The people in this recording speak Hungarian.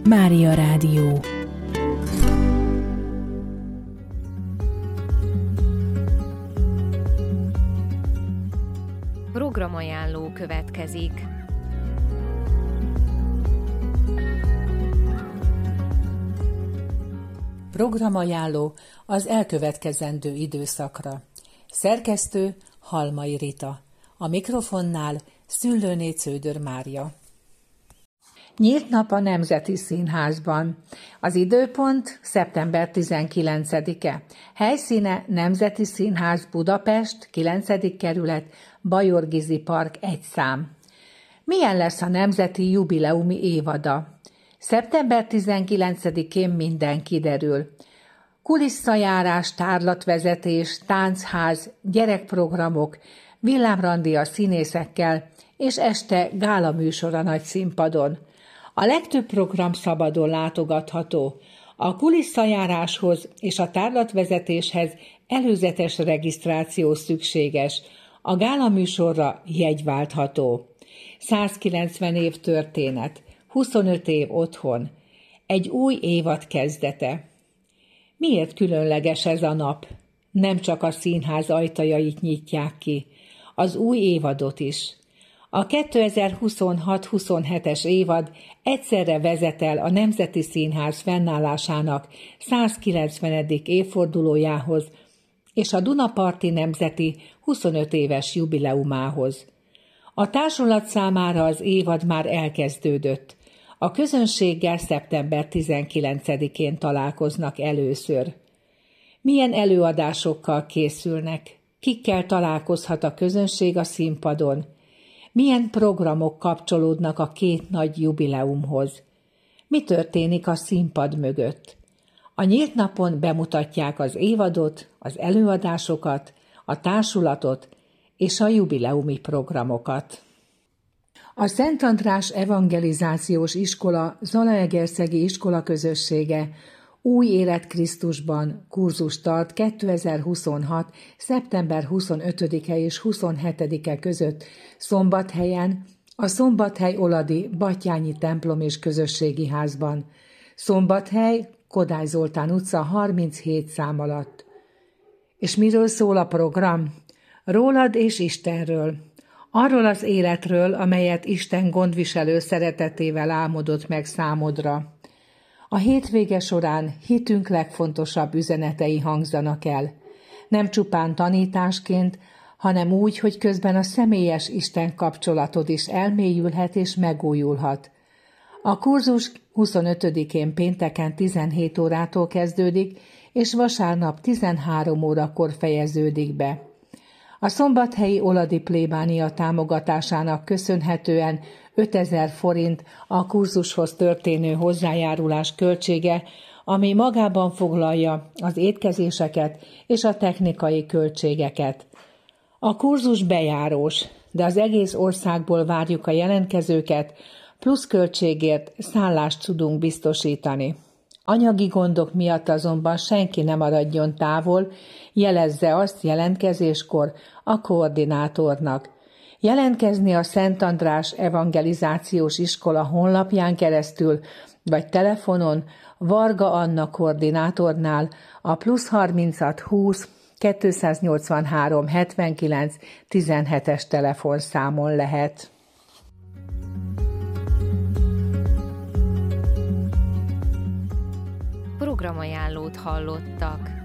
Mária Rádió. Programajánló következik. Programajánló az elkövetkezendő időszakra. Szerkesztő Halmai Rita. A mikrofonnál Szüllőné Cződör Mária. Nyílt nap a Nemzeti Színházban. Az időpont szeptember 19-e. Helyszíne Nemzeti Színház Budapest, 9. kerület, Bajor Gizi Park 1 szám. Milyen lesz a nemzeti jubileumi évada? Szeptember 19-én minden kiderül. Kulisszajárás, tárlatvezetés, táncház, gyerekprogramok, villámrandi a színészekkel, és este gálaműsor a nagy színpadon. A legtöbb program szabadon látogatható. A kulisszajáráshoz és a tárlatvezetéshez előzetes regisztráció szükséges. A gálaműsorra jegy váltható. 190 év történet, 25 év otthon, egy új évad kezdete. Miért különleges ez a nap? Nem csak a színház ajtajait nyitják ki, az új évadot is. A 2026-27-es évad egyszerre vezet el a Nemzeti Színház fennállásának 190. évfordulójához és a Dunaparti Nemzeti 25 éves jubileumához. A társulat számára az évad már elkezdődött. A közönséggel szeptember 19-én találkoznak először. Milyen előadásokkal készülnek? Kikkel találkozhat a közönség a színpadon? Milyen programok kapcsolódnak a két nagy jubileumhoz? Mi történik a színpad mögött? A nyílt napon bemutatják az évadot, az előadásokat, a társulatot és a jubileumi programokat. A Szent András Evangelizációs Iskola Zalaegerszegi iskolaközössége Új élet Krisztusban kurzust tart 2026. szeptember 25-e és 27-e között Szombathelyen, a Szombathely-Oladi Batthyány templom és közösségi házban. Szombathely, Kodály Zoltán utca 37 szám alatt. És miről szól a program? Rólad és Istenről. Arról az életről, amelyet Isten gondviselő szeretetével álmodott meg számodra. A hétvége során hitünk legfontosabb üzenetei hangzanak el. Nem csupán tanításként, hanem úgy, hogy közben a személyes Isten kapcsolatod is elmélyülhet és megújulhat. A kurzus 25-én pénteken 17 órától kezdődik, és vasárnap 13 órakor fejeződik be. A szombathelyi Oladi plébánia támogatásának köszönhetően 5000 forint a kurzushoz történő hozzájárulás költsége, ami magában foglalja az étkezéseket és a technikai költségeket. A kurzus bejárós, de az egész országból várjuk a jelentkezőket, plusz költségért szállást tudunk biztosítani. Anyagi gondok miatt azonban senki ne maradjon távol, jelezze azt jelentkezéskor a koordinátornak. Jelentkezni a Szent András Evangelizációs Iskola honlapján keresztül, vagy telefonon Varga Anna koordinátornál a +36 20 283 79 17-es telefonszámon lehet. Programajánlót hallottak.